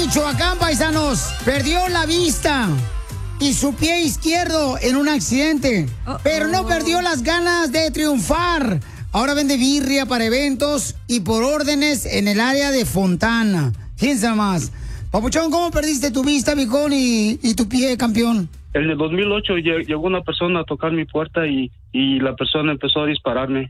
Michoacán, paisanos, perdió la vista y su pie izquierdo en un accidente, pero no perdió las ganas de triunfar. Ahora vende birria para eventos y por órdenes en el área de Fontana. Fíjense nomás. Papuchón, ¿cómo perdiste tu vista, viejón, y tu pie, campeón? En el 2008 llegó una persona a tocar mi puerta y la persona empezó a dispararme.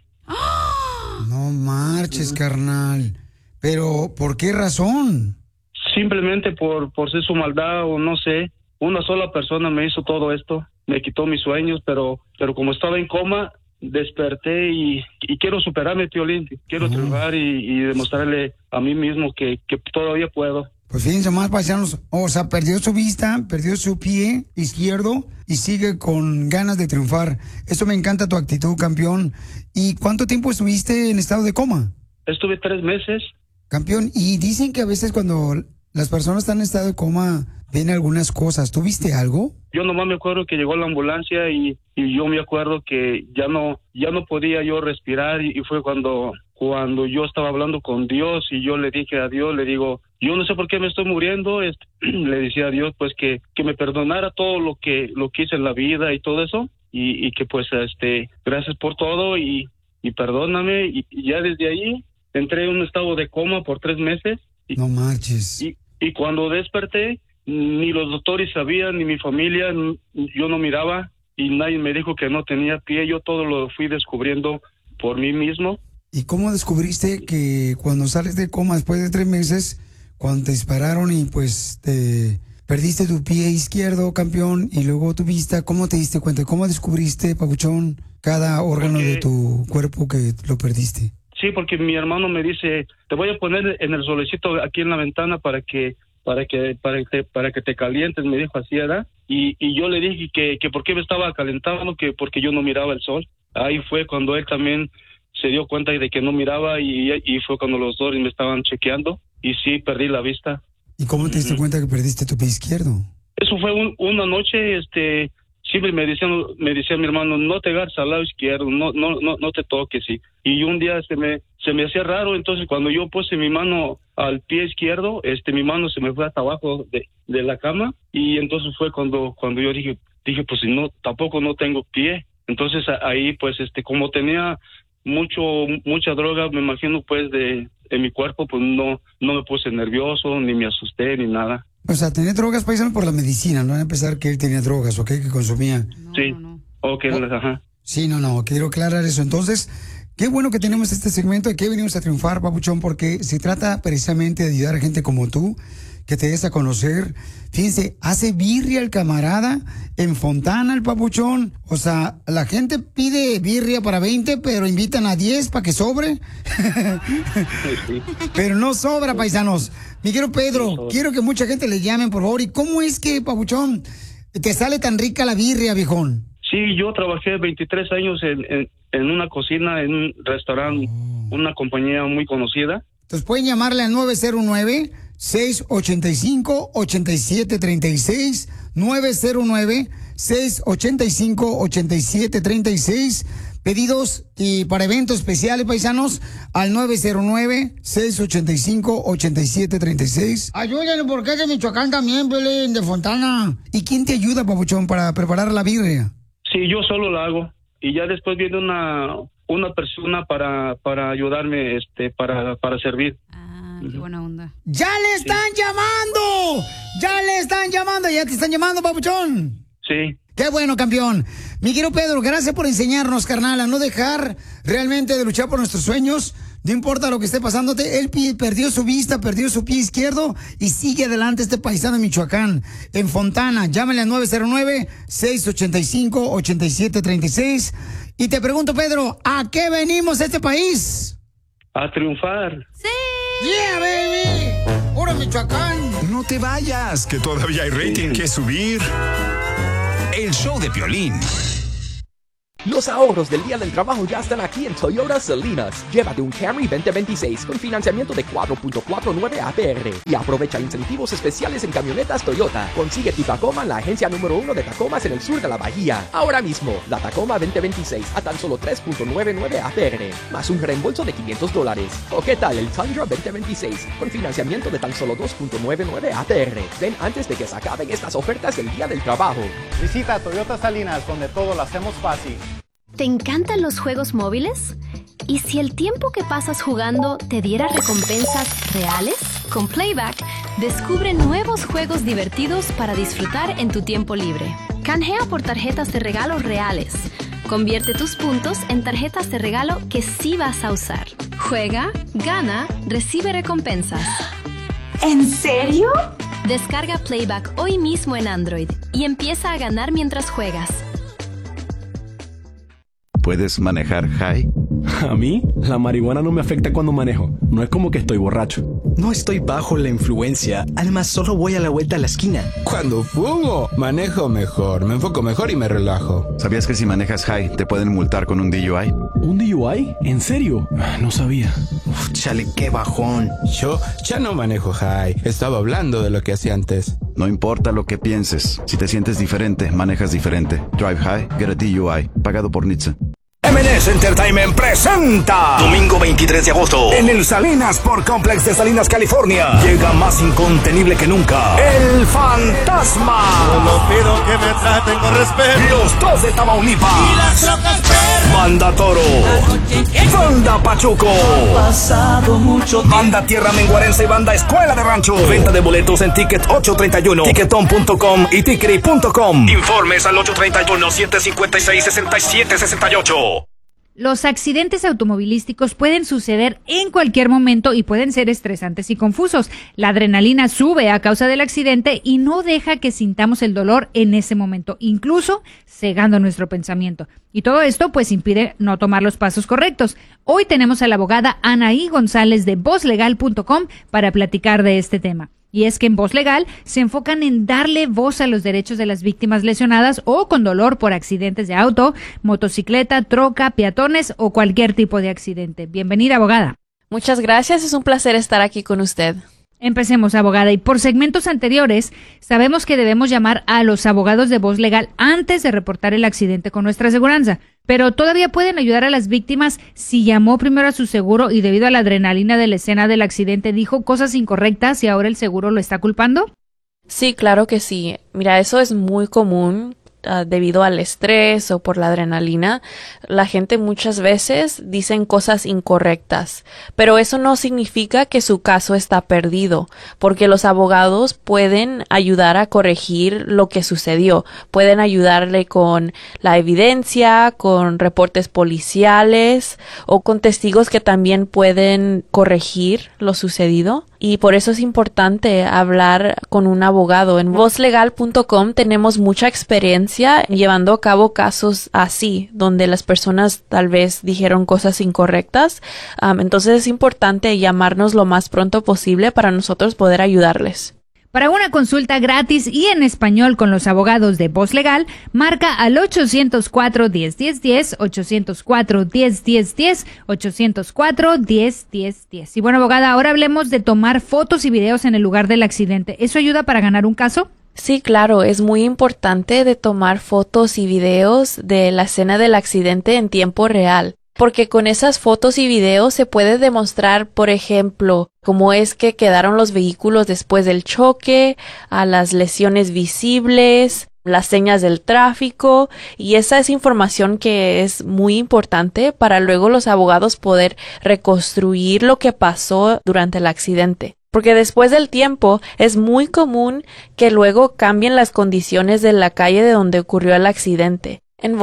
No marches, carnal. Pero, ¿por qué razón? Simplemente por ser su maldad o no sé. Una sola persona me hizo todo esto. Me quitó mis sueños, pero como estaba en coma, desperté y quiero superarme, Piolín. Quiero triunfar y demostrarle a mí mismo que todavía puedo. Pues fíjense más, paisanos, o sea, perdió su vista, perdió su pie izquierdo y sigue con ganas de triunfar. Eso me encanta tu actitud, campeón. ¿Y cuánto tiempo estuviste en estado de coma? Estuve 3 meses. Campeón, y dicen que a veces cuando las personas están en estado de coma ven algunas cosas. ¿Tú viste algo? Yo nomás me acuerdo que llegó la ambulancia y yo me acuerdo que ya no podía yo respirar y fue cuando yo estaba hablando con Dios y yo le dije a Dios, le digo, yo no sé por qué me estoy muriendo, le decía a Dios pues que me perdonara todo lo que hice en la vida y todo eso y que pues gracias por todo y perdóname y ya desde ahí entré en un estado de coma por 3 meses. No marches. Y cuando desperté, ni los doctores sabían, ni mi familia, yo no miraba y nadie me dijo que no tenía pie, yo todo lo fui descubriendo por mí mismo. ¿Y cómo descubriste que cuando sales de coma después de 3 meses, cuando te dispararon y pues te perdiste tu pie izquierdo, campeón, y luego tu vista, cómo te diste cuenta? ¿Cómo descubriste, papuchón, cada órgano de tu cuerpo que lo perdiste? Sí, porque mi hermano me dice, te voy a poner en el solecito aquí en la ventana para que te calientes, me dijo así, ¿verdad? Y yo le dije que por qué me estaba calentando, que porque yo no miraba el sol. Ahí fue cuando él también se dio cuenta de que no miraba y fue cuando los dos me estaban chequeando y sí, perdí la vista. ¿Y cómo te diste cuenta que perdiste tu pie izquierdo? Eso fue una noche, siempre me decía mi hermano, no te agarres al lado izquierdo, no te toques, y un día se me hacía raro, entonces cuando yo puse mi mano al pie izquierdo, mi mano se me fue hasta abajo de la cama, y entonces fue cuando yo dije pues no, tampoco no tengo pie. Entonces ahí pues como tenía mucha droga, me imagino pues en mi cuerpo, pues no me puse nervioso, ni me asusté, ni nada. O sea, tenía drogas, paisano, por la medicina, no a pesar que él tenía drogas, ¿ok? Que consumía. Sí, ok, ajá. Sí, no, quiero aclarar eso. Entonces, qué bueno que tenemos este segmento de que venimos a triunfar, papuchón, porque se trata precisamente de ayudar a gente como tú, que te des a conocer. Fíjense, hace birria el camarada en Fontana, el papuchón. O sea, la gente pide birria para 20, pero invitan a 10 para que sobre. Sí. Pero no sobra, paisanos. Mi querido Pedro, quiero que mucha gente le llamen, por favor. ¿Y cómo es que, papuchón, te sale tan rica la birria, viejón? Sí, yo trabajé 23 años en una cocina, en un restaurante, una compañía muy conocida. Entonces pueden llamarle al 909-685-8736, 909-685-8736, pedidos y para eventos especiales, paisanos, al 909-685-8736. Ayúdenle porque es de Michoacán también, Belén, de Fontana. ¿Y quién te ayuda, papuchón, para preparar la birria? Sí, yo solo la hago. Y ya después viene una persona para ayudarme, para servir. Qué buena onda. ¡Ya le están llamando! ¡Ya le están llamando! ¿Ya te están llamando, papuchón? Sí. ¡Qué bueno, campeón! Mi querido Pedro, gracias por enseñarnos, carnal, a no dejar realmente de luchar por nuestros sueños. No importa lo que esté pasándote, él perdió su vista, perdió su pie izquierdo y sigue adelante este paisano de Michoacán, en Fontana. Llámale al 909-685-8736. Y te pregunto, Pedro, ¿a qué venimos a este país? A triunfar. ¡Sí! ¡Yeah, baby! ¡Puro Michoacán! No te vayas, que todavía hay rating que subir. El show de Piolín. Los ahorros del Día del Trabajo ya están aquí en Toyota Salinas. Llévate un Camry 2026 con financiamiento de 4.49 APR y aprovecha incentivos especiales en camionetas Toyota. Consigue tu Tacoma en la agencia número 1 de Tacomas en el sur de la bahía. Ahora mismo, la Tacoma 2026 a tan solo 3.99 APR, más un reembolso de $500. ¿O qué tal el Tundra 2026 con financiamiento de tan solo 2.99 APR? Ven antes de que se acaben estas ofertas del Día del Trabajo. Visita Toyota Salinas, donde todo lo hacemos fácil. ¿Te encantan los juegos móviles? ¿Y si el tiempo que pasas jugando te diera recompensas reales? Con Playback, descubre nuevos juegos divertidos para disfrutar en tu tiempo libre. Canjea por tarjetas de regalo reales. Convierte tus puntos en tarjetas de regalo que sí vas a usar. Juega, gana, recibe recompensas. ¿En serio? Descarga Playback hoy mismo en Android y empieza a ganar mientras juegas. ¿Puedes manejar high? A mí, la marihuana no me afecta cuando manejo. No es como que estoy borracho. No estoy bajo la influencia. Además, solo voy a la vuelta a la esquina. Cuando fumo, manejo mejor, me enfoco mejor y me relajo. ¿Sabías que si manejas high te pueden multar con un DUI? ¿Un DUI? ¿En serio? No sabía. Uf, chale, qué bajón. Yo ya no manejo high. Estaba hablando de lo que hacía antes. No importa lo que pienses. Si te sientes diferente, manejas diferente. Drive high, get a DUI. Pagado por NHTSA. M&S Entertainment presenta domingo 23 de agosto en el Salinas Sport Complex de Salinas, California. Llega más incontenible que nunca El Fantasma. Solo pido que me traten con respeto. Los dos de Tamaulipas y las rocas perras. Banda Toro, Banda Pachuco, pasado mucho tiempo. Banda Tierra Menguarense y Banda Escuela de Rancho. Venta de boletos en Ticket 831, Ticketon.com y Tickery.com. Informes al 831-756-6768. Los accidentes automovilísticos pueden suceder en cualquier momento y pueden ser estresantes y confusos. La adrenalina sube a causa del accidente y no deja que sintamos el dolor en ese momento, incluso cegando nuestro pensamiento. Y todo esto pues impide no tomar los pasos correctos. Hoy tenemos a la abogada Anaí González de VozLegal.com para platicar de este tema. Y es que en Voz Legal se enfocan en darle voz a los derechos de las víctimas lesionadas o con dolor por accidentes de auto, motocicleta, troca, peatones o cualquier tipo de accidente. Bienvenida, abogada. Muchas gracias, es un placer estar aquí con usted. Empecemos, abogada, y por segmentos anteriores sabemos que debemos llamar a los abogados de Voz Legal antes de reportar el accidente con nuestra aseguranza, pero todavía pueden ayudar a las víctimas si llamó primero a su seguro y debido a la adrenalina de la escena del accidente dijo cosas incorrectas y ahora el seguro lo está culpando. Sí, claro que sí. Mira, eso es muy común. Debido al estrés o por la adrenalina, la gente muchas veces dicen cosas incorrectas, pero eso no significa que su caso está perdido, porque los abogados pueden ayudar a corregir lo que sucedió, pueden ayudarle con la evidencia, con reportes policiales o con testigos que también pueden corregir lo sucedido. Y por eso es importante hablar con un abogado. En VozLegal.com tenemos mucha experiencia llevando a cabo casos así, donde las personas tal vez dijeron cosas incorrectas. Entonces es importante llamarnos lo más pronto posible para nosotros poder ayudarles. Para una consulta gratis y en español con los abogados de Voz Legal, marca al 804-1010-10, 804-1010-10, 804-1010-10. Y bueno, abogada, ahora hablemos de tomar fotos y videos en el lugar del accidente. ¿Eso ayuda para ganar un caso? Sí, claro, es muy importante de tomar fotos y videos de la escena del accidente en tiempo real. Porque con esas fotos y videos se puede demostrar, por ejemplo, cómo es que quedaron los vehículos después del choque, a las lesiones visibles, las señas del tráfico, y esa es información que es muy importante para luego los abogados poder reconstruir lo que pasó durante el accidente. Porque después del tiempo es muy común que luego cambien las condiciones de la calle de donde ocurrió el accidente. En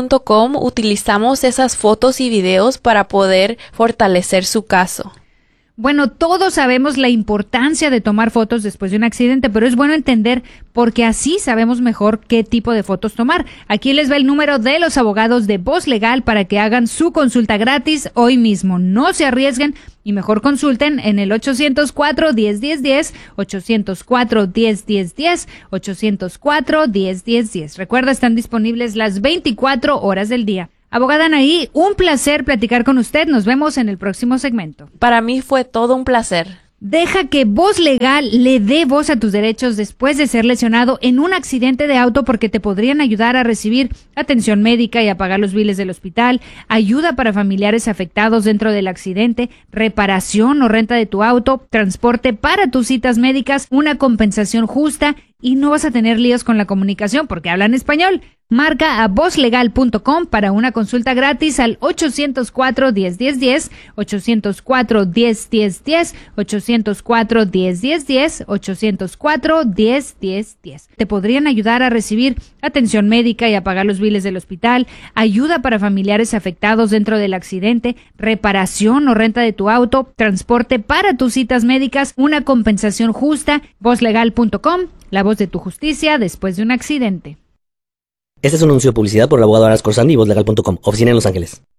VozLegal.com utilizamos esas fotos y videos para poder fortalecer su caso. Bueno, todos sabemos la importancia de tomar fotos después de un accidente, pero es bueno entender porque así sabemos mejor qué tipo de fotos tomar. Aquí les va el número de los abogados de Voz Legal para que hagan su consulta gratis hoy mismo. No se arriesguen y mejor consulten en el 804-1010-10, 804-1010-10, 804-1010-10. Recuerda, están disponibles las 24 horas del día. Abogada Anaí, un placer platicar con usted. Nos vemos en el próximo segmento. Para mí fue todo un placer. Deja que Voz Legal le dé voz a tus derechos después de ser lesionado en un accidente de auto, porque te podrían ayudar a recibir atención médica y a pagar los biles del hospital, ayuda para familiares afectados dentro del accidente, reparación o renta de tu auto, transporte para tus citas médicas, una compensación justa y no vas a tener líos con la comunicación porque hablan español. Marca a vozlegal.com para una consulta gratis al 804-1010-10, 804-1010-10, 804-1010-10, 804-1010-10. Te podrían ayudar a recibir atención médica y a pagar los biles del hospital, ayuda para familiares afectados dentro del accidente, reparación o renta de tu auto, transporte para tus citas médicas, una compensación justa. Vozlegal.com, la voz de tu justicia después de un accidente. Este es un anuncio de publicidad por el abogado Aras Corsandi y vozlegal.com, oficina en Los Ángeles.